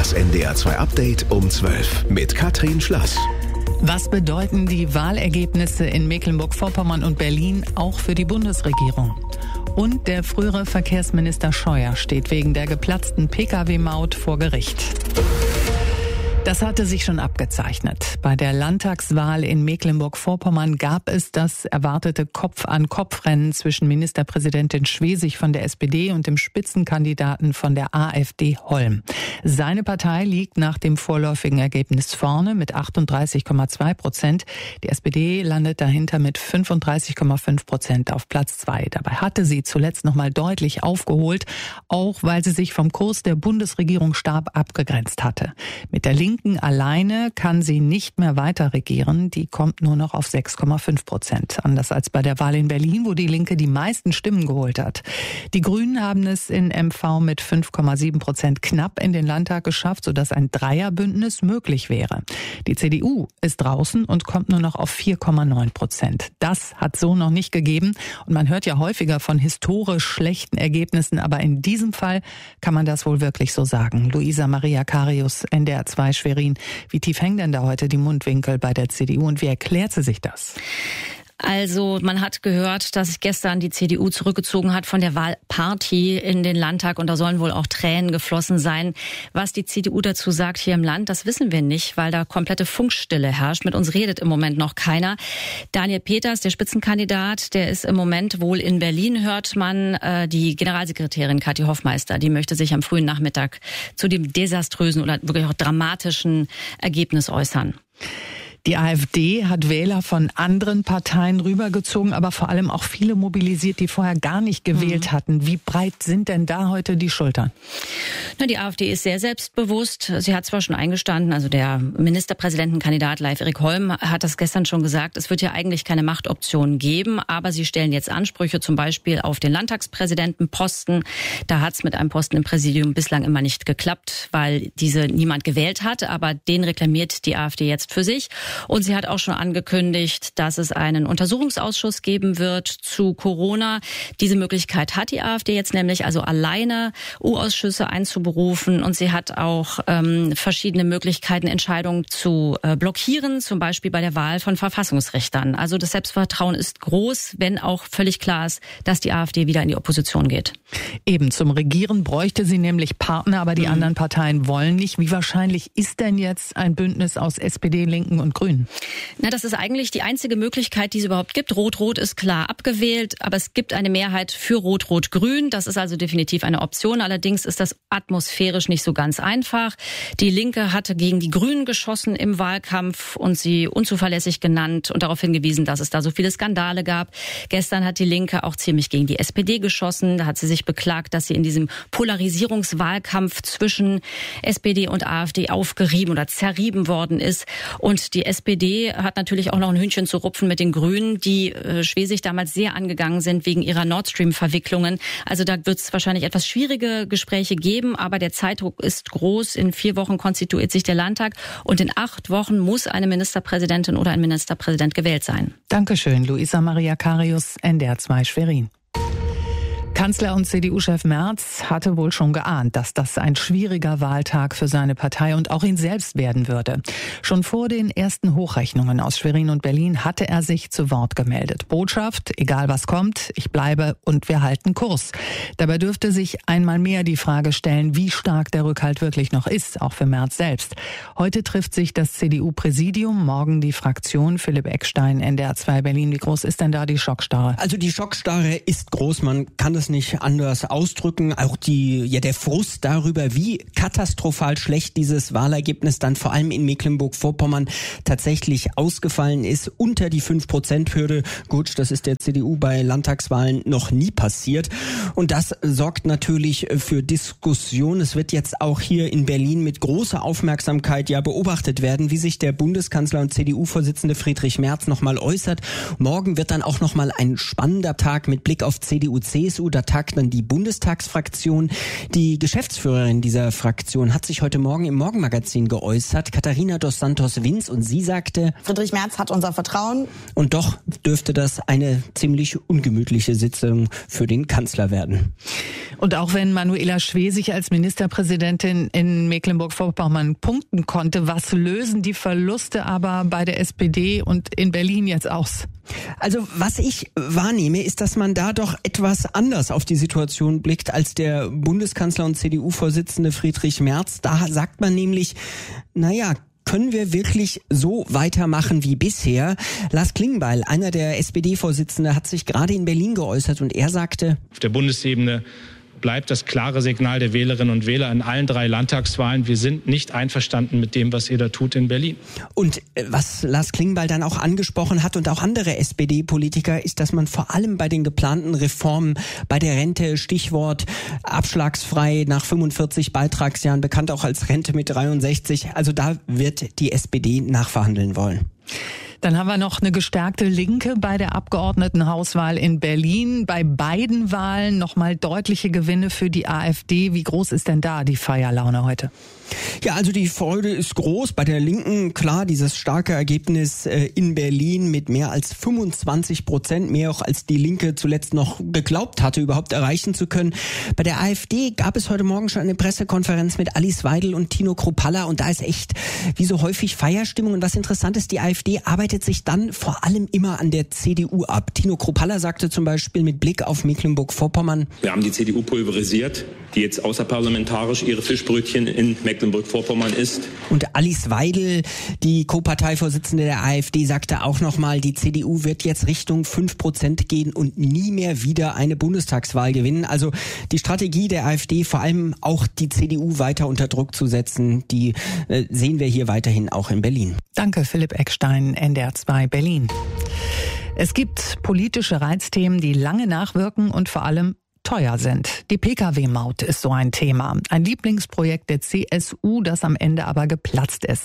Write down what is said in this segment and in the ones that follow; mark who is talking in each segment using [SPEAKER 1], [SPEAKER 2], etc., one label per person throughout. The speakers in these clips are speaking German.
[SPEAKER 1] Das NDR 2 Update um 12 mit Katrin Schlass.
[SPEAKER 2] Was bedeuten die Wahlergebnisse in Mecklenburg-Vorpommern und Berlin auch für die Bundesregierung? Und der frühere Verkehrsminister Scheuer steht wegen der geplatzten Pkw-Maut vor Gericht. Das hatte sich schon abgezeichnet. Bei der Landtagswahl in Mecklenburg-Vorpommern gab es das erwartete Kopf-an-Kopf-Rennen zwischen Ministerpräsidentin Schwesig von der SPD und dem Spitzenkandidaten von der AfD Holm. Seine Partei liegt nach dem vorläufigen Ergebnis vorne mit 38,2%. Die SPD landet dahinter mit 35,5% auf Platz 2. Dabei hatte sie zuletzt nochmal deutlich aufgeholt, auch weil sie sich vom Kurs der Bundesregierung stark abgegrenzt hatte. Mit der Linken alleine kann sie nicht mehr weiter regieren. Die kommt nur noch auf 6,5%. Anders als bei der Wahl in Berlin, wo die Linke die meisten Stimmen geholt hat. Die Grünen haben es in MV mit 5,7% knapp in den Landtag geschafft, sodass ein Dreierbündnis möglich wäre. Die CDU ist draußen und kommt nur noch auf 4,9%. Das hat so noch nicht gegeben. Und man hört ja häufiger von historisch schlechten Ergebnissen, aber in diesem Fall kann man das wohl wirklich so sagen. Luisa Maria Karius, NDR 2 Schwerin. Wie tief hängen denn da heute die Mundwinkel bei der CDU und wie erklärt sie sich das?
[SPEAKER 3] Also man hat gehört, dass sich gestern die CDU zurückgezogen hat von der Wahlparty in den Landtag und da sollen wohl auch Tränen geflossen sein. Was die CDU dazu sagt hier im Land, das wissen wir nicht, weil da komplette Funkstille herrscht. Mit uns redet im Moment noch keiner. Daniel Peters, der Spitzenkandidat, der ist im Moment wohl in Berlin, hört man. Die Generalsekretärin Kathi Hoffmeister, die möchte sich am frühen Nachmittag zu dem desaströsen oder wirklich auch dramatischen Ergebnis äußern.
[SPEAKER 2] Die AfD hat Wähler von anderen Parteien rübergezogen, aber vor allem auch viele mobilisiert, die vorher gar nicht gewählt hatten. Wie breit sind denn da heute die Schultern?
[SPEAKER 3] Na, die AfD ist sehr selbstbewusst. Sie hat zwar schon eingestanden, also der Ministerpräsidentenkandidat Leif-Erik Holm hat das gestern schon gesagt, es wird ja eigentlich keine Machtoption geben, aber sie stellen jetzt Ansprüche zum Beispiel auf den Landtagspräsidentenposten. Da hat es mit einem Posten im Präsidium bislang immer nicht geklappt, weil diese niemand gewählt hat, aber den reklamiert die AfD jetzt für sich. Und sie hat auch schon angekündigt, dass es einen Untersuchungsausschuss geben wird zu Corona. Diese Möglichkeit hat die AfD jetzt nämlich, also alleine U-Ausschüsse einzuberufen. Und sie hat auch verschiedene Möglichkeiten, Entscheidungen zu blockieren, zum Beispiel bei der Wahl von Verfassungsrichtern. Also das Selbstvertrauen ist groß, wenn auch völlig klar ist, dass die AfD wieder in die Opposition geht.
[SPEAKER 2] Eben, zum Regieren bräuchte sie nämlich Partner, aber die anderen Parteien wollen nicht. Wie wahrscheinlich ist denn jetzt ein Bündnis aus SPD, Linken und Grünen?
[SPEAKER 3] Na, das ist eigentlich die einzige Möglichkeit, die es überhaupt gibt. Rot-Rot ist klar abgewählt, aber es gibt eine Mehrheit für Rot-Rot-Grün. Das ist also definitiv eine Option. Allerdings ist das atmosphärisch nicht so ganz einfach. Die Linke hatte gegen die Grünen geschossen im Wahlkampf und sie unzuverlässig genannt und darauf hingewiesen, dass es da so viele Skandale gab. Gestern hat die Linke auch ziemlich gegen die SPD geschossen. Da hat sie sich beklagt, dass sie in diesem Polarisierungswahlkampf zwischen SPD und AfD aufgerieben oder zerrieben worden ist. Und die SPD hat natürlich auch noch ein Hühnchen zu rupfen mit den Grünen, die Schwesig damals sehr angegangen sind wegen ihrer Nord Stream-Verwicklungen. Also da wird es wahrscheinlich etwas schwierige Gespräche geben, aber der Zeitdruck ist groß. In 4 Wochen konstituiert sich der Landtag und in 8 Wochen muss eine Ministerpräsidentin oder ein Ministerpräsident gewählt sein.
[SPEAKER 2] Dankeschön, Luisa Maria Karius, NDR 2 Schwerin. Kanzler und CDU-Chef Merz hatte wohl schon geahnt, dass das ein schwieriger Wahltag für seine Partei und auch ihn selbst werden würde. Schon vor den ersten Hochrechnungen aus Schwerin und Berlin hatte er sich zu Wort gemeldet. Botschaft, egal was kommt, ich bleibe und wir halten Kurs. Dabei dürfte sich einmal mehr die Frage stellen, wie stark der Rückhalt wirklich noch ist, auch für Merz selbst. Heute trifft sich das CDU-Präsidium, morgen die Fraktion. Philipp Eckstein, NDR 2 Berlin. Wie groß ist denn da die Schockstarre?
[SPEAKER 4] Also die Schockstarre ist groß, man kann es nicht anders ausdrücken. Auch der Frust darüber, wie katastrophal schlecht dieses Wahlergebnis dann vor allem in Mecklenburg-Vorpommern tatsächlich ausgefallen ist. Unter die 5%-Hürde. Gut, das ist der CDU bei Landtagswahlen noch nie passiert. Und das sorgt natürlich für Diskussion. Es wird jetzt auch hier in Berlin mit großer Aufmerksamkeit beobachtet werden, wie sich der Bundeskanzler und CDU-Vorsitzende Friedrich Merz nochmal äußert. Morgen wird dann auch nochmal ein spannender Tag mit Blick auf CDU-CSU. da tagt dann die Bundestagsfraktion. Die Geschäftsführerin dieser Fraktion hat sich heute Morgen im Morgenmagazin geäußert, Katharina dos Santos-Vins, und sie sagte:
[SPEAKER 5] Friedrich Merz hat unser Vertrauen.
[SPEAKER 4] Und doch dürfte das eine ziemlich ungemütliche Sitzung für den Kanzler werden.
[SPEAKER 2] Und auch wenn Manuela Schwesig als Ministerpräsidentin in Mecklenburg-Vorpommern punkten konnte, was lösen die Verluste aber bei der SPD und in Berlin jetzt aus?
[SPEAKER 4] Also was ich wahrnehme, ist, dass man da doch etwas anders auf die Situation blickt als der Bundeskanzler und CDU-Vorsitzende Friedrich Merz. Da sagt man nämlich, können wir wirklich so weitermachen wie bisher? Lars Klingbeil, einer der SPD-Vorsitzenden, hat sich gerade in Berlin geäußert und er sagte:
[SPEAKER 6] Auf der Bundesebene bleibt das klare Signal der Wählerinnen und Wähler in allen 3 Landtagswahlen: Wir sind nicht einverstanden mit dem, was ihr da tut in Berlin.
[SPEAKER 4] Und was Lars Klingbeil dann auch angesprochen hat und auch andere SPD-Politiker, ist, dass man vor allem bei den geplanten Reformen bei der Rente, Stichwort abschlagsfrei nach 45 Beitragsjahren, bekannt auch als Rente mit 63, also da wird die SPD nachverhandeln wollen.
[SPEAKER 2] Dann haben wir noch eine gestärkte Linke bei der Abgeordnetenhauswahl in Berlin. Bei beiden Wahlen nochmal deutliche Gewinne für die AfD. Wie groß ist denn da die Feierlaune heute?
[SPEAKER 4] Ja, also die Freude ist groß. Bei der Linken, klar, dieses starke Ergebnis in Berlin mit mehr als 25%, mehr auch als die Linke zuletzt noch geglaubt hatte, überhaupt erreichen zu können. Bei der AfD gab es heute Morgen schon eine Pressekonferenz mit Alice Weidel und Tino Kruppalla und da ist echt wie so häufig Feierstimmung. Und was interessant ist, die AfD arbeitet sich dann vor allem immer an der CDU ab. Tino Kruppalla sagte zum Beispiel mit Blick auf Mecklenburg-Vorpommern:
[SPEAKER 7] Wir haben die CDU pulverisiert, die jetzt außerparlamentarisch ihre Fischbrötchen in Mecklenburg-Vorpommern isst.
[SPEAKER 4] Und Alice Weidel, die Co-Parteivorsitzende der AfD, sagte auch nochmal, die CDU wird jetzt Richtung 5% gehen und nie mehr wieder eine Bundestagswahl gewinnen. Also die Strategie der AfD, vor allem auch die CDU weiter unter Druck zu setzen, die sehen wir hier weiterhin auch in Berlin.
[SPEAKER 2] Danke, Philipp Eckstein, NDR 2 Berlin. Es gibt politische Reizthemen, die lange nachwirken und vor allem teuer sind. Die Pkw-Maut ist so ein Thema. Ein Lieblingsprojekt der CSU, das am Ende aber geplatzt ist.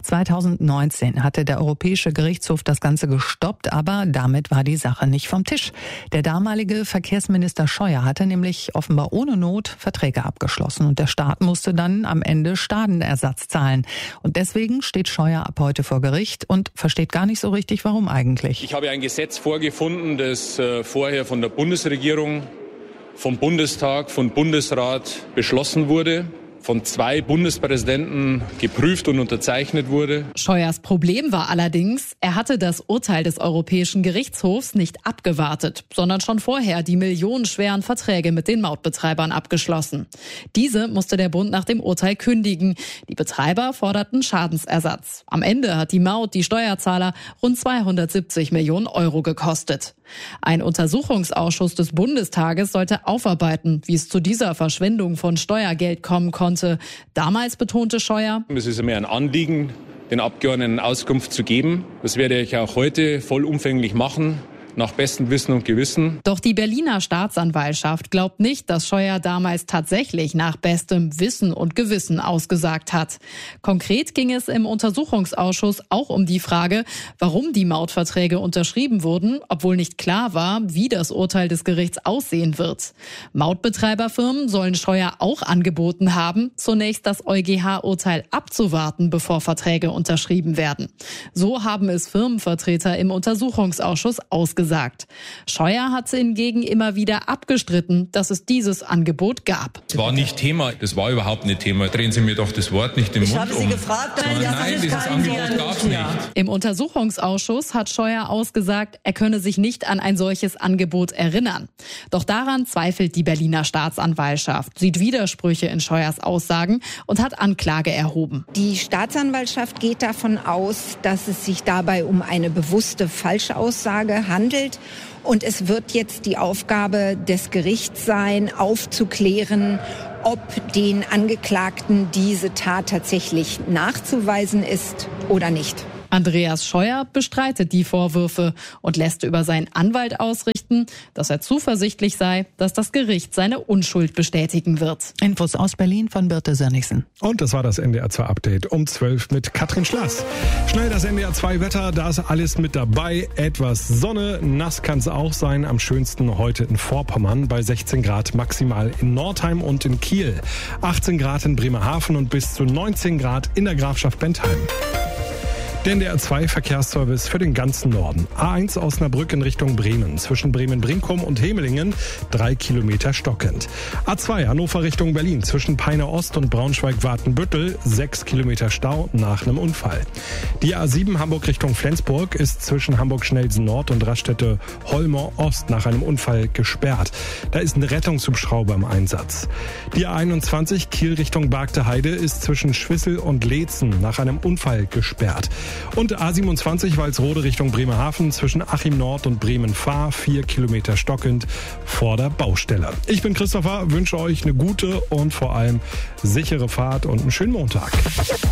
[SPEAKER 2] 2019 hatte der Europäische Gerichtshof das Ganze gestoppt, aber damit war die Sache nicht vom Tisch. Der damalige Verkehrsminister Scheuer hatte nämlich offenbar ohne Not Verträge abgeschlossen und der Staat musste dann am Ende Schadenersatz zahlen. Und deswegen steht Scheuer ab heute vor Gericht und versteht gar nicht so richtig, warum eigentlich.
[SPEAKER 8] Ich habe ein Gesetz vorgefunden, das vorher von der Bundesregierung, vom Bundestag, vom Bundesrat beschlossen wurde, von 2 Bundespräsidenten geprüft und unterzeichnet wurde.
[SPEAKER 9] Scheuers Problem war allerdings, er hatte das Urteil des Europäischen Gerichtshofs nicht abgewartet, sondern schon vorher die millionenschweren Verträge mit den Mautbetreibern abgeschlossen. Diese musste der Bund nach dem Urteil kündigen. Die Betreiber forderten Schadensersatz. Am Ende hat die Maut die Steuerzahler rund 270 Millionen Euro gekostet. Ein Untersuchungsausschuss des Bundestages sollte aufarbeiten, wie es zu dieser Verschwendung von Steuergeld kommen konnte. Damals betonte Scheuer:
[SPEAKER 8] Es ist mir ein Anliegen, den Abgeordneten Auskunft zu geben. Das werde ich auch heute vollumfänglich machen, nach bestem Wissen und Gewissen.
[SPEAKER 9] Doch die Berliner Staatsanwaltschaft glaubt nicht, dass Scheuer damals tatsächlich nach bestem Wissen und Gewissen ausgesagt hat. Konkret ging es im Untersuchungsausschuss auch um die Frage, warum die Mautverträge unterschrieben wurden, obwohl nicht klar war, wie das Urteil des Gerichts aussehen wird. Mautbetreiberfirmen sollen Scheuer auch angeboten haben, zunächst das EuGH-Urteil abzuwarten, bevor Verträge unterschrieben werden. So haben es Firmenvertreter im Untersuchungsausschuss ausgesagt. Scheuer hat hingegen immer wieder abgestritten, dass es dieses Angebot gab.
[SPEAKER 10] Das war nicht Thema, das war überhaupt nicht Thema. Drehen Sie mir doch das Wort nicht im Mund um.
[SPEAKER 5] Ich habe Sie gefragt,
[SPEAKER 10] nein, dieses Angebot gab es nicht.
[SPEAKER 9] Im Untersuchungsausschuss hat Scheuer ausgesagt, er könne sich nicht an ein solches Angebot erinnern. Doch daran zweifelt die Berliner Staatsanwaltschaft, sieht Widersprüche in Scheuers Aussagen und hat Anklage erhoben.
[SPEAKER 11] Die Staatsanwaltschaft geht davon aus, dass es sich dabei um eine bewusste Falschaussage handelt. Und es wird jetzt die Aufgabe des Gerichts sein, aufzuklären, ob den Angeklagten diese Tat tatsächlich nachzuweisen ist oder nicht.
[SPEAKER 9] Andreas Scheuer bestreitet die Vorwürfe und lässt über seinen Anwalt ausrichten, dass er zuversichtlich sei, dass das Gericht seine Unschuld bestätigen wird.
[SPEAKER 2] Infos aus Berlin von Birte Sönnigsen.
[SPEAKER 12] Und das war das NDR 2 Update um 12 mit Katrin Schlass. Schnell das NDR 2 Wetter, da ist alles mit dabei. Etwas Sonne, nass kann es auch sein. Am schönsten heute in Vorpommern bei 16 Grad maximal in Nordheim und in Kiel. 18 Grad in Bremerhaven und bis zu 19 Grad in der Grafschaft Bentheim. Der NDR 2 Verkehrsservice für den ganzen Norden. A1 Osnabrück in Richtung Bremen. Zwischen Bremen-Brinkum und Hemelingen 3 Kilometer stockend. A2 Hannover Richtung Berlin. Zwischen Peine Ost und Braunschweig-Wartenbüttel 6 Kilometer Stau nach einem Unfall. Die A7 Hamburg Richtung Flensburg ist zwischen Hamburg-Schnelsen Nord und Raststätte Holmer Ost nach einem Unfall gesperrt. Da ist ein Rettungshubschrauber im Einsatz. Die A21 Kiel Richtung Bargteheide ist zwischen Schwissel und Leetzen nach einem Unfall gesperrt. Und A27 Walsrode Richtung Bremerhaven zwischen Achim Nord und Bremen-Fahr 4 Kilometer stockend vor der Baustelle. Ich bin Christopher, wünsche euch eine gute und vor allem sichere Fahrt und einen schönen Montag.